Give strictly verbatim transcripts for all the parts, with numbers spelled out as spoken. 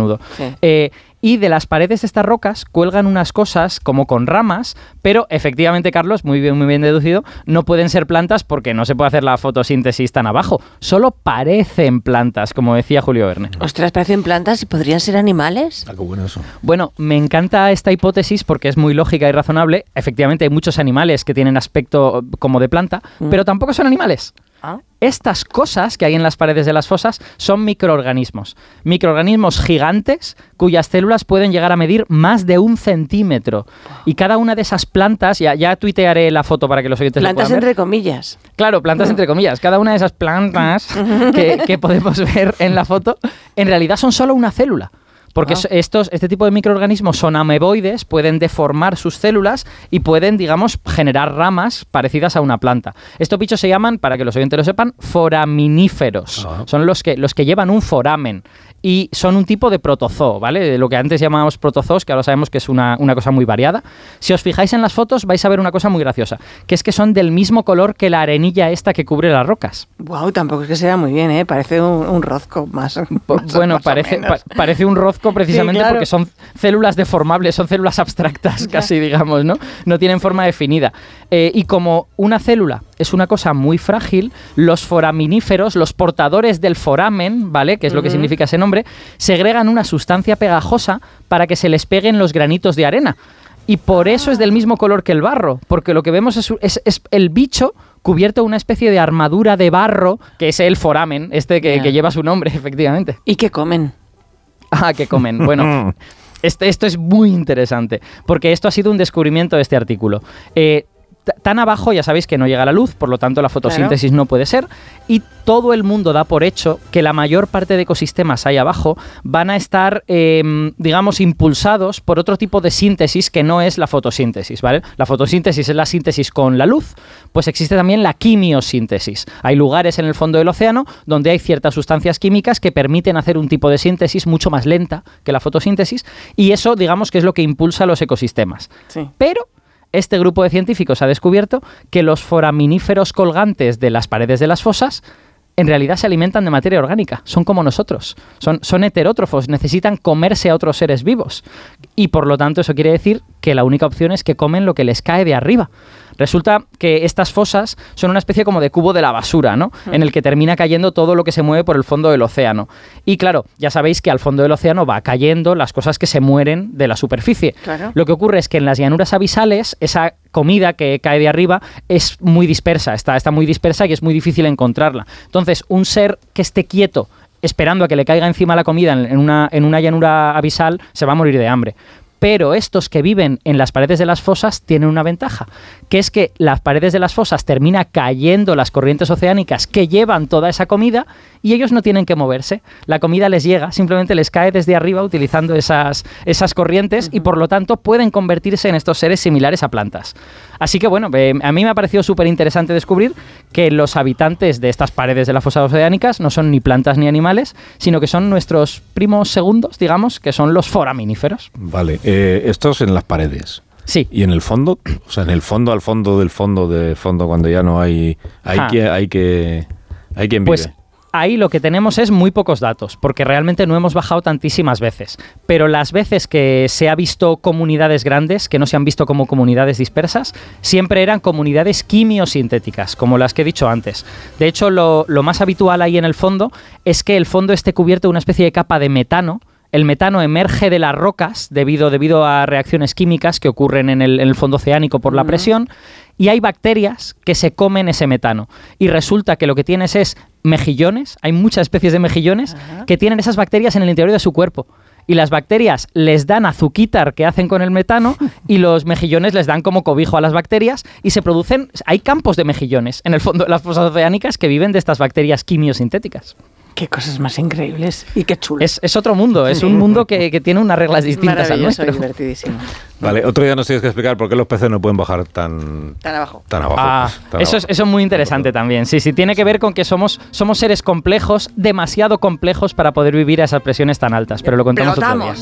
menudo. Sí. Eh, y de las paredes de estas rocas cuelgan unas cosas como con ramas, pero efectivamente, Carlos, muy bien, muy bien deducido, no pueden ser plantas porque no se puede hacer la fotosíntesis tan abajo. Solo parecen plantas, como decía Julio Verne. Ostras, parecen plantas y podrían ser animales. Ah, qué bueno eso. Bueno, me encanta esta hipótesis porque es muy lógica y razonable. Efectivamente, hay muchos animales que tienen aspecto como de planta, mm. pero tampoco son animales. ¿Ah? Estas cosas que hay en las paredes de las fosas son microorganismos. Microorganismos gigantes cuyas células pueden llegar a medir más de un centímetro. Y cada una de esas plantas, ya, ya tuitearé la foto para que los oyentes plantas lo puedan ver. Entre comillas. Claro, plantas entre comillas. Cada una de esas plantas que, que podemos ver en la foto, en realidad son solo una célula. Porque wow. estos, este tipo de microorganismos son ameboides, pueden deformar sus células y pueden, digamos, generar ramas parecidas a una planta. Estos bichos se llaman, para que los oyentes lo sepan, foraminíferos. Uh-huh. Son los que, los que llevan un foramen y son un tipo de protozoo, ¿vale? De lo que antes llamábamos protozoos, que ahora sabemos que es una, una cosa muy variada. Si os fijáis en las fotos vais a ver una cosa muy graciosa, que es que son del mismo color que la arenilla esta que cubre las rocas. Wow, tampoco es que sea muy bien, ¿eh? Parece un, un rozco más, más Bueno, más parece, pa- parece un rozco precisamente sí, claro. porque son células deformables, son células abstractas casi, digamos, ¿no? No tienen forma definida. Eh, y como una célula es una cosa muy frágil, los foraminíferos, los portadores del foramen, ¿vale? Que es lo uh-huh. que significa ese nombre, segregan una sustancia pegajosa para que se les peguen los granitos de arena. Y por eso es del mismo color que el barro, porque lo que vemos es, es, es el bicho cubierto de una especie de armadura de barro, que es el foramen, este que, yeah. que lleva su nombre, efectivamente. ¿Y qué comen? Ah, ¿qué comen? Bueno, este, esto es muy interesante, porque esto ha sido un descubrimiento de este artículo. Eh, Tan abajo ya sabéis que no llega la luz, por lo tanto la fotosíntesis claro. no puede ser, y todo el mundo da por hecho que la mayor parte de ecosistemas ahí abajo van a estar, eh, digamos, impulsados por otro tipo de síntesis que no es la fotosíntesis, ¿vale? La fotosíntesis es la síntesis con la luz, pues existe también la quimiosíntesis. Hay lugares en el fondo del océano donde hay ciertas sustancias químicas que permiten hacer un tipo de síntesis mucho más lenta que la fotosíntesis, y eso, digamos, que es lo que impulsa los ecosistemas. Sí. Pero este grupo de científicos ha descubierto que los foraminíferos colgantes de las paredes de las fosas en realidad se alimentan de materia orgánica, son como nosotros, son, son heterótrofos, necesitan comerse a otros seres vivos y por lo tanto eso quiere decir que la única opción es que comen lo que les cae de arriba. Resulta que estas fosas son una especie como de cubo de la basura, ¿no? Mm. En el que termina cayendo todo lo que se mueve por el fondo del océano. Y claro, ya sabéis que al fondo del océano va cayendo las cosas que se mueren de la superficie. Claro. Lo que ocurre es que en las llanuras abisales esa comida que cae de arriba es muy dispersa, está, está muy dispersa y es muy difícil encontrarla. Entonces, un ser que esté quieto esperando a que le caiga encima la comida en una, en una llanura abisal se va a morir de hambre. Pero estos que viven en las paredes de las fosas tienen una ventaja, que es que las paredes de las fosas termina cayendo las corrientes oceánicas que llevan toda esa comida y ellos no tienen que moverse. La comida les llega, simplemente les cae desde arriba utilizando esas, esas corrientes uh-huh. y por lo tanto pueden convertirse en estos seres similares a plantas. Así que bueno, eh, a mí me ha parecido súper interesante descubrir que los habitantes de estas paredes de las fosas oceánicas no son ni plantas ni animales, sino que son nuestros primos segundos, digamos, que son los foraminíferos. Vale. Eh, estos en las paredes. Sí. ¿Y en el fondo? O sea, en el fondo, al fondo del fondo de fondo, cuando ya no hay... Hay, que, hay, que, hay quien vive. Pues ahí lo que tenemos es muy pocos datos, porque realmente no hemos bajado tantísimas veces. Pero las veces que se ha visto comunidades grandes, que no se han visto como comunidades dispersas, siempre eran comunidades quimiosintéticas, como las que he dicho antes. De hecho, lo, lo más habitual ahí en el fondo es que el fondo esté cubierto de una especie de capa de metano. El metano emerge de las rocas debido, debido a reacciones químicas que ocurren en el, en el fondo oceánico por la presión, y hay bacterias que se comen ese metano. Y resulta que lo que tienes es mejillones, hay muchas especies de mejillones uh-huh. que tienen esas bacterias en el interior de su cuerpo. Y las bacterias les dan azuquitar que hacen con el metano y los mejillones les dan como cobijo a las bacterias y se producen... Hay campos de mejillones en el fondo de las fosas oceánicas que viven de estas bacterias quimiosintéticas. Qué cosas más increíbles y qué chulo. Es, es otro mundo, es un mundo que, que tiene unas reglas distintas al nuestro. Divertidísimo. Vale, otro día nos tienes que explicar por qué los peces no pueden bajar tan, tan abajo. Tan abajo, ah, tan eso, abajo. Es, eso es muy interesante también. Sí, sí, tiene que ver con que somos, somos seres complejos, demasiado complejos para poder vivir a esas presiones tan altas, pero lo contamos otro día.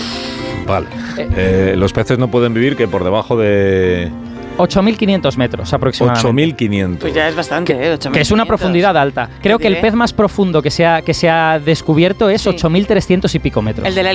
Vale. Eh, los peces no pueden vivir que por debajo de... ocho mil quinientos metros aproximadamente. ocho mil quinientos. Pues ya es bastante, ¿eh? ocho mil quinientos. Que es una profundidad alta. Creo que el pez más profundo que se ha, que se ha descubierto es sí. ocho mil trescientos y pico metros. El de la